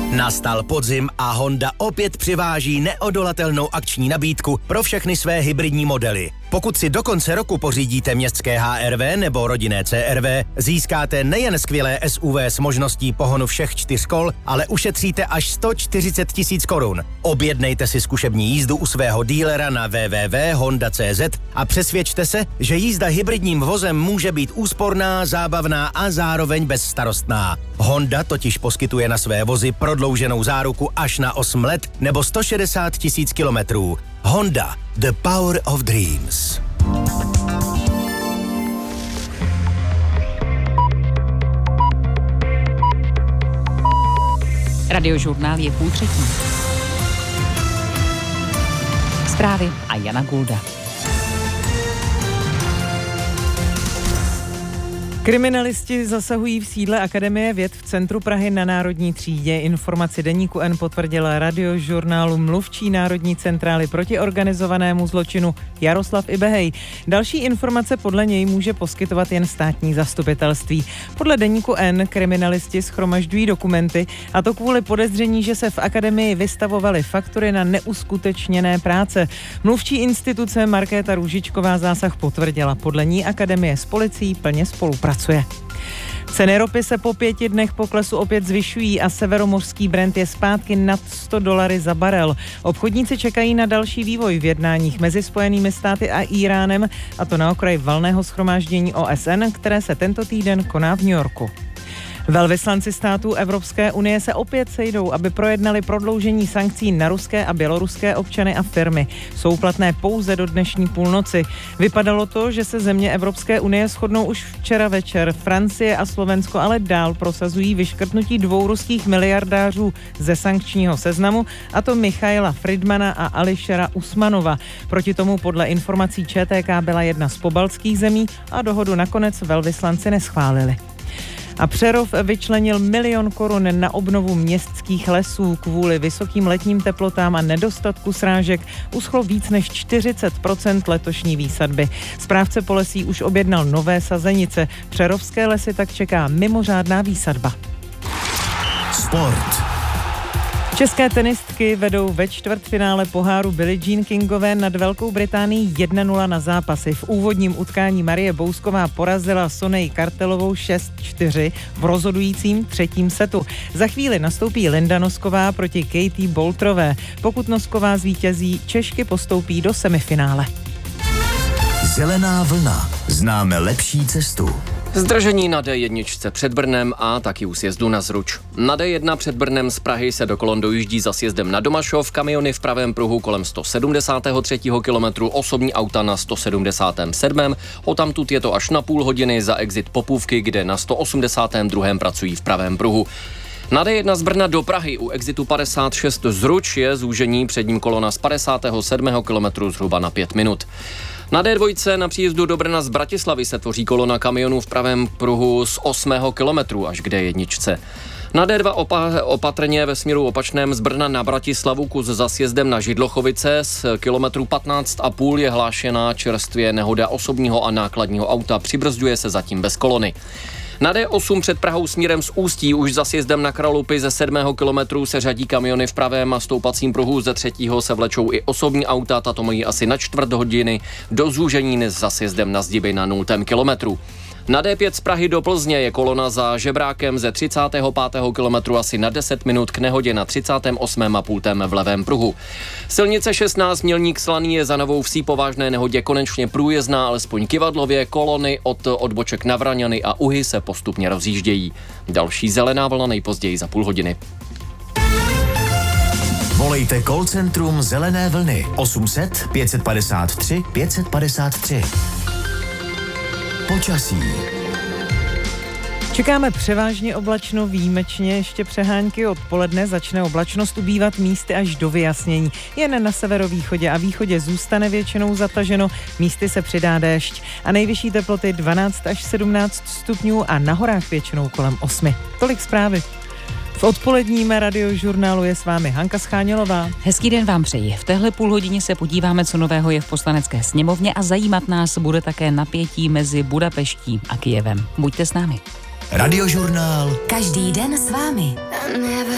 Nastal podzim a Honda opět přiváží neodolatelnou akční nabídku pro všechny své hybridní modely. Pokud si do konce roku pořídíte městské HR-V nebo rodinné CR-V, získáte nejen skvělé SUV s možností pohonu všech 4 kol, ale ušetříte až 140 000 korun. Objednejte si zkušební jízdu u svého dílera na www.honda.cz a přesvědčte se, že jízda hybridním vozem může být úsporná, zábavná a zároveň bezstarostná. Honda totiž poskytuje na své vozy prodlouženou záruku až na 8 let nebo 160 000 kilometrů. Honda, the power of dreams. Radiožurnál je 2:30. Zprávy a Jana Gulda. Kriminalisti zasahují v sídle Akademie věd v centru Prahy na Národní třídě. Informaci Deníku N potvrdila Radiožurnálu mluvčí Národní centrály proti organizovanému zločinu Jaroslav Ibehej. Další informace podle něj může poskytovat jen státní zastupitelství. Podle Deníku N kriminalisti shromažďují dokumenty, a to kvůli podezření, že se v Akademii vystavovaly faktury na neuskutečněné práce. Mluvčí instituce Markéta Růžičková zásah potvrdila. Podle ní Akademie s policií plně spolupracuje. Ceny ropy se po 5 dnech poklesu opět zvyšují a severomořský Brent je zpátky nad $100 za barel. Obchodníci čekají na další vývoj v jednáních mezi Spojenými státy a Íránem, a to na okraji valného shromáždění OSN, které se tento týden koná v New Yorku. Velvyslanci států Evropské unie se opět sejdou, aby projednali prodloužení sankcí na ruské a běloruské občany a firmy. Jsou platné pouze do dnešní půlnoci. Vypadalo to, že se země Evropské unie shodnou už včera večer. Francie a Slovensko ale dál prosazují vyškrtnutí 2 ruských miliardářů ze sankčního seznamu, a to Michaila Friedmana a Ališera Usmanova. Proti tomu podle informací ČTK byla jedna z pobaltských zemí a dohodu nakonec velvyslanci neschválili. A Přerov vyčlenil 1 000 000 korun na obnovu městských lesů. Kvůli vysokým letním teplotám a nedostatku srážek uschlo víc než 40% letošní výsadby. Správce polesí už objednal nové sazenice. Přerovské lesy tak čeká mimořádná výsadba. Sport. České tenistky vedou ve čtvrtfinále poháru Billie Jean Kingové nad Velkou Británií 1-0 na zápasy. V úvodním utkání Marie Bousková porazila Sonej Kartelovou 6-4 v rozhodujícím 3. setu. Za chvíli nastoupí Linda Nosková proti Katie Bolterové. Pokud Nosková zvítězí, Češky postoupí do semifinále. Zelená vlna. Známe lepší cestu. Zdržení na D1 před Brnem a taky u sjezdu na Zruč. Na D1 před Brnem z Prahy se do kolon dojíždí za sjezdem na Domašov, kamiony v pravém pruhu kolem 173. kilometru, osobní auta na 177. Odtamtud je to až na půl hodiny za exit Popůvky, kde na 182. pracují v pravém pruhu. Na D1 z Brna do Prahy u exitu 56 Zruč je zúžení předním kolona z 57. kilometru zhruba na 5 minut. Na D2 na příjezdu do Brna z Bratislavy se tvoří kolona kamionů v pravém pruhu z 8. kilometru až k D1. Na D2 opatrně ve směru opačném z Brna na Bratislavu kus za sjezdem na Židlochovice z kilometru 15,5 je hlášená čerstvě nehoda osobního a nákladního auta, přibrzďuje se zatím bez kolony. Na D8 před Prahou směrem z Ústí už za sjezdem na Kralupy ze 7. kilometru se řadí kamiony v pravém a stoupacím pruhu, ze 3. se vlečou i osobní auta, tato mají asi na 4 hodiny do zúžení za sjezdem na Zdiby na 0. kilometru. Na D5 z Prahy do Plzně je kolona za Žebrákem ze 35. kilometru asi na 10 minut k nehodě na 38. a půltem v levém pruhu. Silnice 16 Mělník Slaný je za Novou Vsí po vážné nehodě konečně průjezdná, alespoň kyvadlově. Kolony od odboček na Vraňany a Uhy se postupně rozjíždějí. Další zelená vlna nejpozději za půl hodiny. Volejte call centrum Zelené vlny 800 553 553. Počasí. Čekáme převážně oblačno, výjimečně ještě přehánky. Odpoledne začne oblačnost ubývat místy až do vyjasnění. Jen na severovýchodě a východě zůstane většinou zataženo, místy se přidá déšť. A nejvyšší teploty 12 až 17 stupňů a na horách většinou kolem 8. Tolik zprávy. V odpoledním Radiožurnálu je s vámi Hanka Schánělová. Hezký den vám přeji. V téhle půlhodině se podíváme, co nového je v Poslanecké sněmovně, a zajímat nás bude také napětí mezi Budapeští a Kyjevem. Buďte s námi. Radiožurnál. Každý den s vámi.